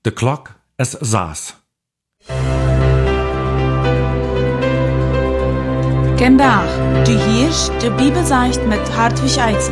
De klok is 6. Vandaag, du hörst de Bibelseicht mit Hartwig Eidsen.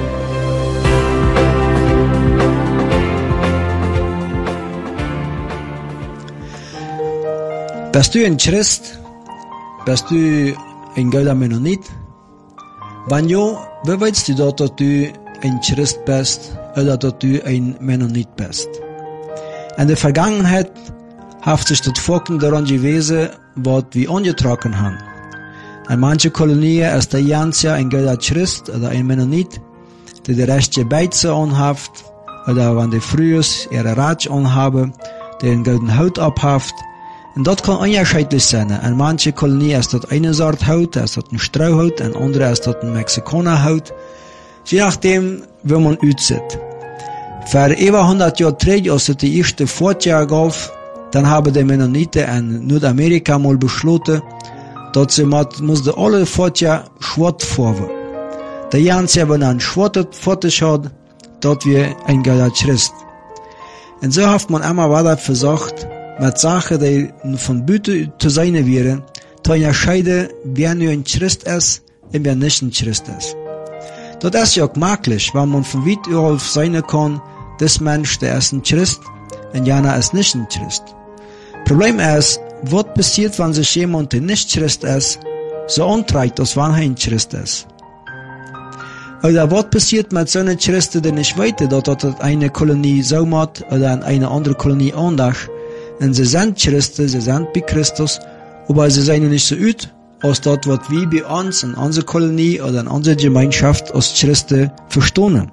Bist du ein Christ? Bist du ein Gauder Mennonit? Wenn ja, wie weißt du dort, dass du ein Christ bist oder dass du ein Mennonit bist? In der Vergangenheit hat sich das Volk daran gewesen, was wir angetragen haben. In manchen Kolonien ist der Jansia ein Gauder Christ oder ein Mennonit, der die rechte Beize anhaft, oder wenn die frühers ihre Ratsch anhaben, der einen goldenen Haut abhaft. Und das kann unterschiedlich sein. In manchen Kolonien ist das eine Sorte Haut, ist das ein Strauhaut, in andere ist das ein Mexikanerhaut. Je nachdem, wie man aussieht. Für über 100 Jahre zurück, als es die erste Fortjahr gab, dann haben die Mennoniten in Nordamerika mal beschlossen, dass sie alle Fortjahr schwarz farben. Der Jansia, wenn ein schwarzes Fortjahr hat, dort wir ein Gauder Christ. Und so hat man immer weiter versucht, mit Sachen, die von Büte zu sein wären, zu unterscheiden, wer nur ein Christ ist und wer nicht ein Christ ist. Das ist ja auch möglich, weil man von weit überall sein kann, das Mensch, der ist ein Christ und jener ist nicht ein Christ. Problem ist, was passiert, wenn sich jemand, der nicht Christ ist, so antreibt, als wenn er ein Christ ist? Oder was passiert mit so einem Christen, der nicht weiß, dass das eine Kolonie so macht oder in eine andere Kolonie anders? Und sie sind Christen, sie sind bei Christus, aber sie sind nicht so gut, als das, was wir bei uns in unserer Kolonie oder in unserer Gemeinschaft als Christen verstehen.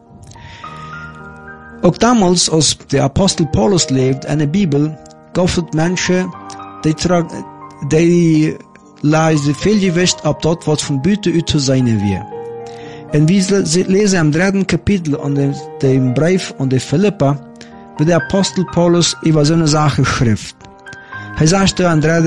Auch damals, als der Apostel Paulus lebt in der Bibel, gab es Menschen, die leisen viel Gewicht auf das, was von Büte zu sein wird. Und wir lesen im 3. Kapitel an dem Brief an die Philippa, wie der Apostel Paulus über so eine Sache schrift. Er sagt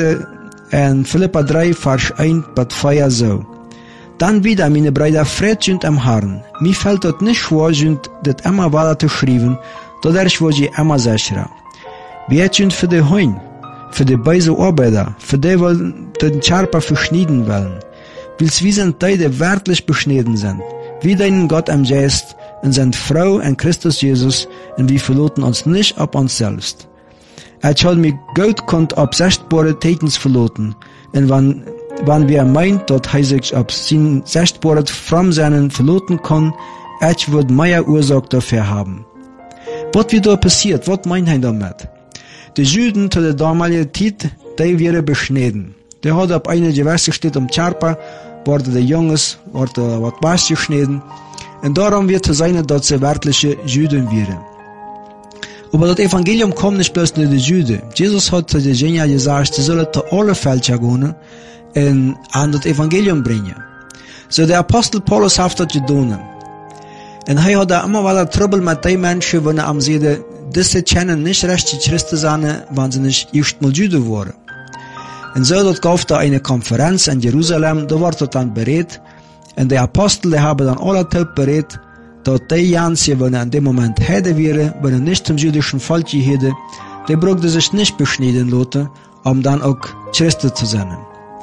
in Philippa 3, Vers 1 bis 4 so: Dann wieder, meine Brüder, Freund am Herrn. Mir fällt das nicht schwer, das immer weiter zu schreiben, dadurch wurde ich immer sicherer. Wir sind für die Heun, für die böse Arbeiter, für die, die den Scherper verschneiden wollen. Weil wir sind die, die wirklich beschnitten sind. Wir deinen Gott am Geist und sind Frau in Christus Jesus und wir verloten uns nicht auf uns selbst. Er soll mir Gott kommt auf sichtbare Tätens verloten, und wenn wir meint, dass er sich auf sein sichtbare Fremdsein verloten kann, er wird mehr Ursache dafür haben. Was wird da passiert? Was meint er damit? Die Juden zu der damaligen Zeit, die wären beschnitten. Die hat auf eine Gewässer steht Charpa, wurde die Jungs, wurde was was geschnitten, und darum wird zu sein, dass sie wirkliche Juden wären. Aber das Evangelium kommt nicht bloß nur die Juden. Jesus hat zu den Jüngern gesagt, sie sollen zu alle Völker gehen und an das Evangelium bringen. So der Apostel Paulus hat das getan. Und er hat immer weiter Trouble mit den Menschen, wenn am Seide, diese kennen nicht recht die Christen sein, wenn sie nicht erstmal Juden waren. Und so dort gab es eine Konferenz in Jerusalem, da wurde dann berät, und die Apostel, die haben dann alle Taub berät, dass die Jansia, wenn er in dem Moment hätte wäre, wenn er nicht zum jüdischen Volk hätte, die brauchte sich nicht beschneiden lassen, dann auch Christen zu sein.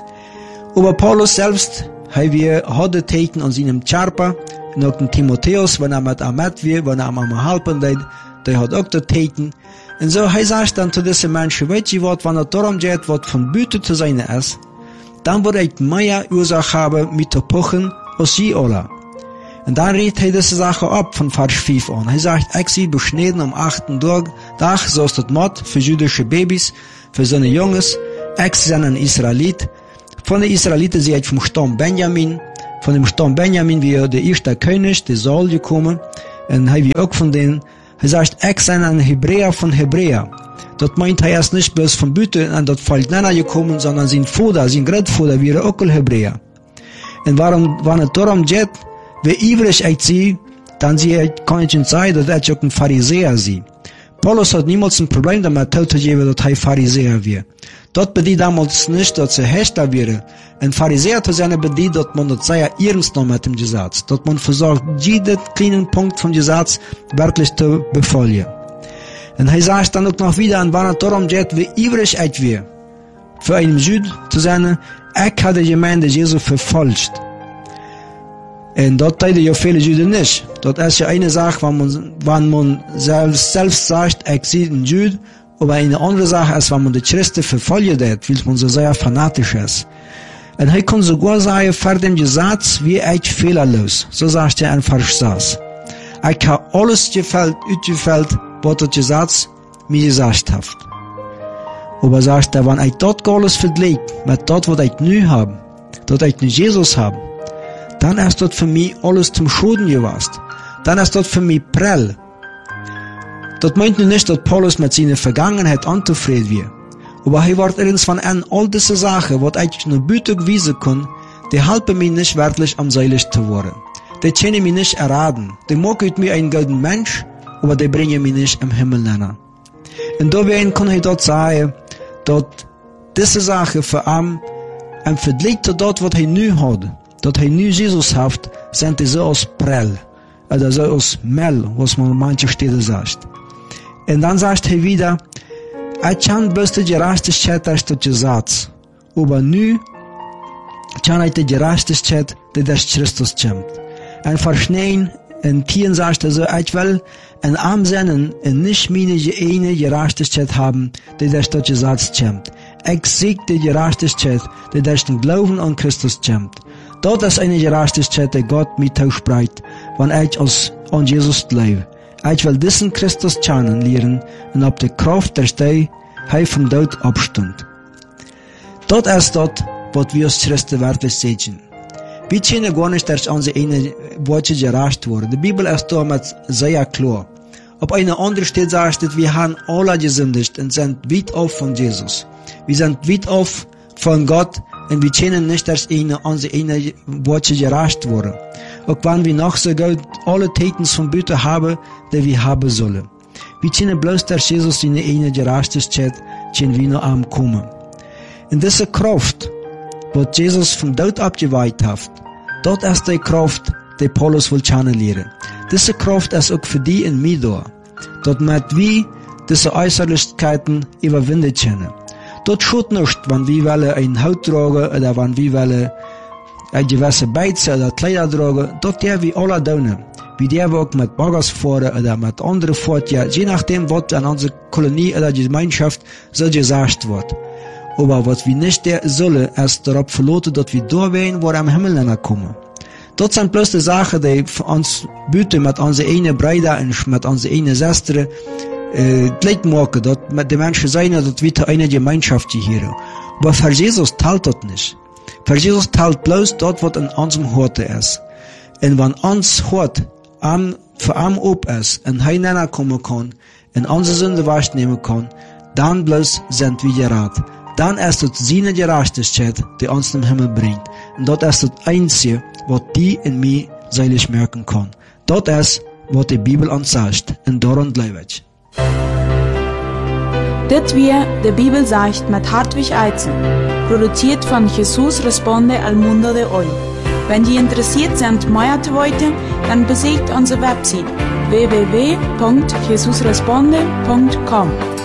Aber Paulus selbst, hatte Taten an seinem Charpa, und auch den Timotheus, wenn er mit Ahmed war, wenn er am Halpen leid, der hat auch die Taten. Und so, sagt dann zu diesen Menschen, weißt du was, wenn es darum geht, was von Büte zu sein ist, dann würde ich mehr Ursache haben, mit zu pochen, als sie alle. Und dann redet er diese Sache ab, von Vers 5 an. Er sagt, ich sie beschnitten am 8. Tag, so ist das Mord für jüdische Babys, für seine Jungs. Ich sind ein Israelit. Von den Israeliten sie vom Stamm Benjamin. Von dem Stamm Benjamin wie der erste König, der Saul gekommen. Und er wie auch von denen. Er sagt, ich bin ein Hebräer von Hebräer. Das meint er erst nicht bloß von Büte an das Volk Nenner gekommen, sondern sein Vater, sein Großvater wäre auch ein Hebräer. Und wenn es darum geht, wie ewig ich sie, dann kann ich nicht sagen, dass ich auch ein Pharisäer sie. Paulus hat niemals ein Problem damit, zu geben, dass er Pharisäer wäre. Das bedeutet damals nicht, dass er Hechter wäre. Ein Pharisäer zu sein bedeutet, dass man das sehr ernst nimmt mit dem Gesetz. Dass man versucht, jeden kleinen Punkt vom Gesetz wirklich zu befolgen. Und er sagt dann auch noch wieder, und wenn es darum geht, wie ewig et wir, für einen Jüd zu sein, ich habe die Gemeinde Jesu verfolgt. Und dort teilen ja viele Juden nicht. Dort ist ja eine Sache, wenn man selbst sagt, ich sehe einen Jüd, aber eine andere Sache ist, wenn man die Christen verfolgt hat, weil man so sehr fanatisch ist. Und er kann sogar sagen, vor dem Gesetz, wie ich fehlerlos. So sagt er in Vers 6. Ich habe alles ausgefällt, was das Gesetz mir gesagt hat. Aber sagt er, wenn ich dort alles vergleiche, mit dort, was ich neu habe, dort ich nicht Jesus habe, dann ist dort für mich alles zum Schulden gewesen. Dann ist dort für mich prell. Das meint nun nicht, dass Paulus mit seiner Vergangenheit unzufrieden wird. Aber er wird irgendwann an all diese Sachen, was ich nur Büte gewiesen kann, die helfen mir nicht wirklich am seilig zu werden. Die können mich nicht erraten. Die machen mir einen guten Mensch, aber die bringen mich nicht im Himmel nennen. Und deswegen kann ich dort sagen, dass diese Sache für ihn im Vergleich zu dort, was er neu hat, dass er neu Jesus hat, sind die so aus Prell, oder so aus Mel, was man in manchen Städten sagt. Und dann sagt er wieder, ich kann bloß die Gerechtigkeit durch das Gesetz, aber neu kann ich die Gerechtigkeit, die durch Christus kommt. Und verschneien, und hier sagt er so, ich will in arm sein und nicht meine eine Gerechtigkeit haben, die durch das Gesetz kommt. Ich sehe die Gerechtigkeit, die durch den Glauben an Christus kommt. Dort ist eine Gerechtigkeit, die Gott mir zuspricht, wenn ich an Jesus glaube. Ich will diesen Christus kennenlernen und ob die Kraft der Stei vom Tod abstund. Dort ist dort, was wir als Christen wirklich sehen. Wir können gar nicht durch unsere eine Worte gerecht worden. Die Bibel ist damit sehr klar. Auf einer anderen Stelle sagt es, wir haben alle gesündigt und sind weit auf von Jesus. Wir sind weit auf von Gott und wir können nicht durch unsere eine Worte gerecht worden. Auch wenn wir noch so gut alle Täten von Büte haben, die wir haben sollen. Wir können bloß durch Jesus in eine Gerechtigkeit, können wir noch am kommen. In dieser Kraft, was Jesus vom Tod abgeweiht hat, dort ist die Kraft, die Paulus will kennenlernen. Diese Kraft ist auch für die in mir da. Dort mit wir diese Äußerlichkeiten überwinden können. Dort schaut nicht, wenn wir wollen ein Haut tragen oder wenn wir wollen ein gewisse Beize oder Kleider tragen. Dort der wir alle tun. Wie der wir auch mit Baggers fahren oder mit anderen fort, ja, je nachdem, was an unserer Kolonie oder Gemeinschaft so gesagt wird. Aber was wir nicht sollen, ist darauf verloten, dass wir da werden, wo wir am Himmel kommen. Dort sind bloß die Sachen, die für uns bieten, mit unserer einen Brüder und mit unserer einen Schwester, gleich machen, dass die Menschen sein, dass wir eine Gemeinschaft hier. Aber für Jesus teilt das nicht. Für Jesus teilt bloß dort, was in unserem Hort ist. Und wenn uns Hort für ihn ob ist, und heinander kommen kann, und unsere Sünde wahrnehmen kann, dann bloß sind wir gerettet. Dann ist es seine Gerechtigkeit, die uns im Himmel bringt. Und dort ist das Einzige, was die in mir seilig merken kann. Dort ist, was die Bibel uns sagt. Und daran glaube ich. Das wir die Bibel sagt mit Hartwig Eizen, produziert von Jesus Responde al Mundo de Hoy. Wenn die interessiert sind, mehr zu wollen, dann besucht unsere Website www.jesusresponde.com.